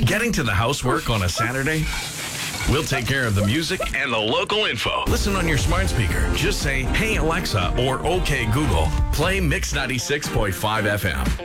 Getting to the housework on a Saturday? We'll take care of the music and the local info. Listen on your smart speaker. Just say, "Hey Alexa," or "Okay Google, play Mix 96.5 FM."